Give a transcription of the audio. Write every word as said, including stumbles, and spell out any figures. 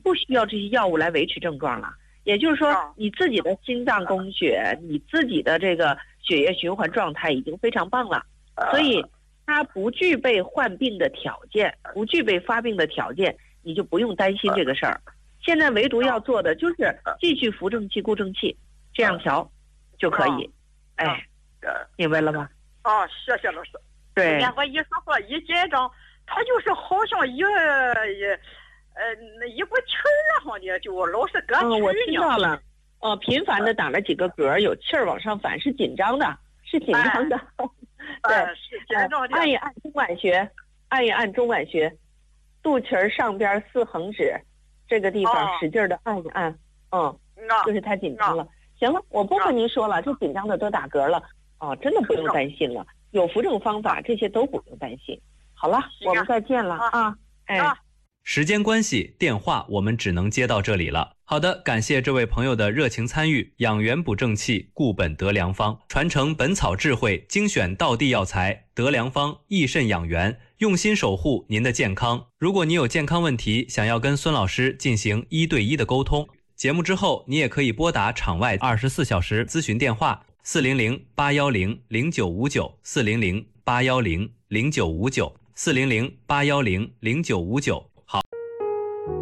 不需要这些药物来维持症状了。也就是说，你自己的心脏供血，你自己的这个血液循环状态已经非常棒了，所以它不具备患病的条件，不具备发病的条件，你就不用担心这个事儿。现在唯独要做的就是继续扶正气、固正气，这样调就可以。哎，明白了吗？ 啊，谢谢老师。 对， 我一说话一紧张，他就是好像一一呃那一股气儿上的，就老是搁气儿呢。 嗯，我听到了。哦，频繁的打了几个嗝，有气儿往上反，是紧张的，是紧张的。 哎、对，是紧张的。 按一按中脘穴，按一按中脘穴，肚脐儿上边四横指这个地方使劲的按一按。哦、嗯，就是太紧张了。行了，我不和您说了，这紧张的都打嗝了。哦，真的不用担心了，有扶正方法，这些都不用担心。好了，我们再见了啊！哎。啊时间关系，电话我们只能接到这里了。好的，感谢这位朋友的热情参与。养元补正气，固本得良方，传承本草智慧，精选道地药材，得良方，益肾养元，用心守护您的健康。如果你有健康问题，想要跟孙老师进行一对一的沟通，节目之后你也可以拨打场外二十四小时咨询电话四零零八幺零零九五九四零零八幺零零九五九四零零八幺零零九五九。好。